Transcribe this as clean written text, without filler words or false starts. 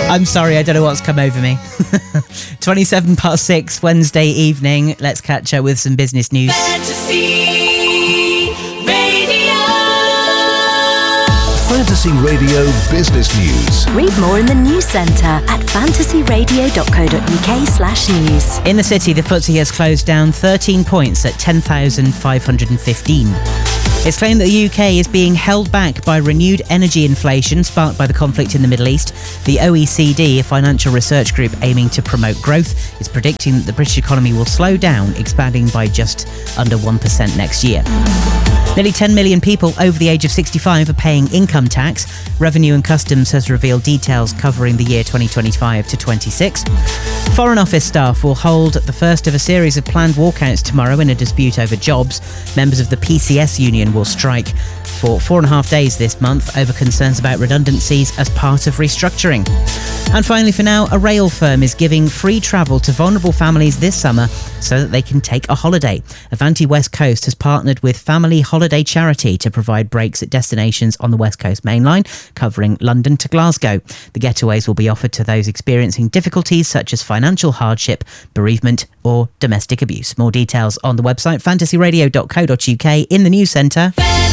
I'm sorry, I don't know what's come over me. 27 past 6, Wednesday evening. Let's catch up with some business news. Fantasy Radio. Fantasy Radio Business News. Read more in the news centre at fantasyradio.co.uk/news. In the city, the FTSE has closed down 13 points at 10,515. It's claimed that the UK is being held back by renewed energy inflation sparked by the conflict in the Middle East. The OECD, a financial research group aiming to promote growth, is predicting that the British economy will slow down, expanding by just under 1% next year. Nearly 10 million people over the age of 65 are paying income tax. Revenue and Customs has revealed details covering the year 2025 to 26. Foreign Office staff will hold the first of a series of planned walkouts tomorrow in a dispute over jobs. Members of the PCS union will strike for 4.5 days this month over concerns about redundancies as part of restructuring. And finally, for now, a rail firm is giving free travel to vulnerable families this summer so that they can take a holiday. Avanti West Coast has partnered with Family Holiday Charity to provide breaks at destinations on the West Coast Main Line, covering London to Glasgow. The getaways will be offered to those experiencing difficulties such as financial hardship, bereavement or domestic abuse. More details on the website fantasyradio.co.uk in the news centre.